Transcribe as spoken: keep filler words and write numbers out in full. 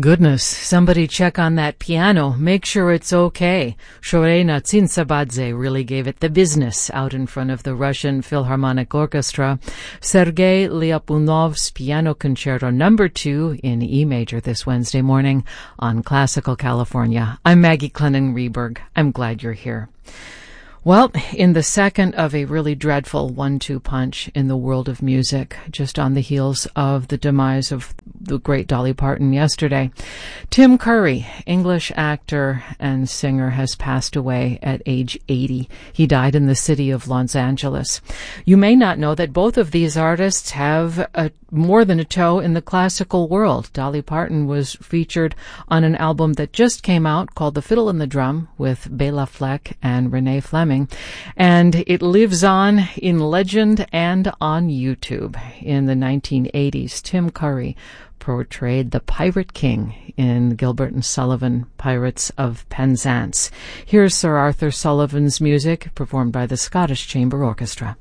Goodness, somebody check on that piano. Make sure it's okay. Shorena Tsintsabadze really gave it the business out in front of the Russian Philharmonic Orchestra. Sergei Lyapunov's Piano Concerto Number two in E major this Wednesday morning on Classical California. I'm Maggie Clennon-Reberg. I'm glad you're here. Well, in the second of a really dreadful one two punch in the world of music, just on the heels of the demise of the great Dolly Parton yesterday, Tim Curry, English actor and singer, has passed away at age eighty. He died in the city of Los Angeles. You may not know that both of these artists have a, more than a toe in the classical world. Dolly Parton was featured on an album that just came out called The Fiddle and the Drum with Bela Fleck and Renee Fleming. And it lives on in legend and on YouTube. In the nineteen eighties, Tim Curry portrayed the Pirate King in Gilbert and Sullivan, Pirates of Penzance. Here's Sir Arthur Sullivan's music performed by the Scottish Chamber Orchestra.